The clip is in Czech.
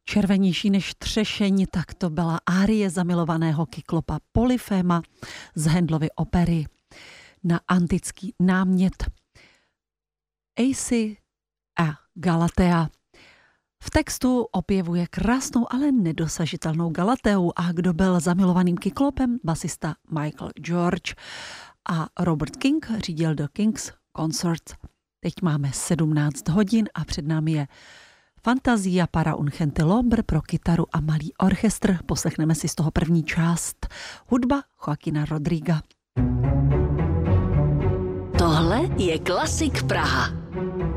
Červenější než třešeň, tak to byla árie zamilovaného Kyklopa Polyféma z Handlovy opery na antický námět Aci a Galatea. V textu opěvuje krásnou, ale nedosažitelnou Galateu. A kdo byl zamilovaným Kyklopem? Basista Michael George a Robert King řídil The King's Consort. Teď máme 17 hodin a před námi je Fantasia para un gentilhombre pro kytaru a malý orchestr. Poslechneme si z toho první část. Hudba Joaquina Rodriga. Tohle je Klasik Praha.